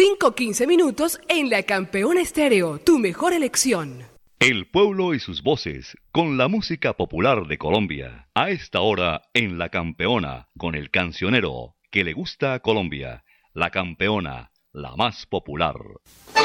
5-15 minutos en La Campeona Estéreo, tu mejor elección. El pueblo y sus voces, con la música popular de Colombia. A esta hora en La Campeona, con el cancionero que le gusta a Colombia. La Campeona, la más popular.